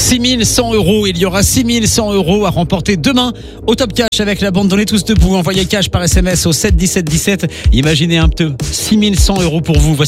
6100 €. Il y aura 6100 € à remporter demain au Top Cash avec la bande. On est tous debout. Envoyez cash par SMS au 7 17 17. Imaginez un peu 6100 € pour vous. Voici